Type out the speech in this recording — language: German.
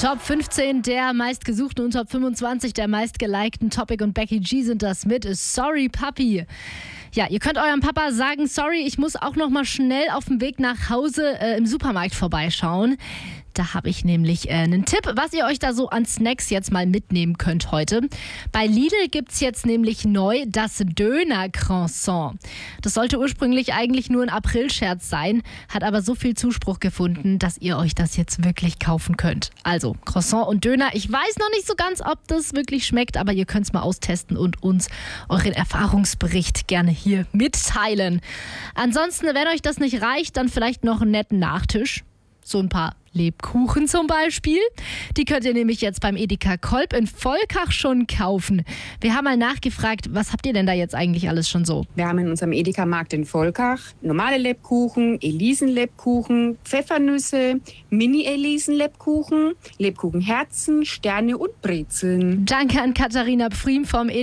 Top 15 der meistgesuchten und Top 25 der meistgelikten. Topic und Becky G sind das mit Sorry Papi. Ja, ihr könnt eurem Papa sagen, sorry, ich muss auch noch mal schnell auf dem Weg nach Hause im Supermarkt vorbeischauen. Da habe ich nämlich einen Tipp, was ihr euch da so an Snacks jetzt mal mitnehmen könnt heute. Bei Lidl gibt's jetzt nämlich neu das Döner-Croissant. Das sollte ursprünglich eigentlich nur ein Aprilscherz sein, hat aber so viel Zuspruch gefunden, dass ihr euch das jetzt wirklich kaufen könnt. Also Croissant und Döner, ich weiß noch nicht so ganz, ob das wirklich schmeckt, aber ihr könnt's mal austesten und uns euren Erfahrungsbericht gerne hier mitteilen. Ansonsten, wenn euch das nicht reicht, dann vielleicht noch einen netten Nachtisch. So ein paar Lebkuchen zum Beispiel. Die könnt ihr nämlich jetzt beim Edeka Kolb in Volkach schon kaufen. Wir haben mal nachgefragt, was habt ihr denn da jetzt eigentlich alles schon so? Wir haben in unserem Edeka-Markt in Volkach normale Lebkuchen, Elisenlebkuchen, Pfeffernüsse, Mini-Elisenlebkuchen, Lebkuchenherzen, Sterne und Brezeln. Danke an Katharina Pfriem vom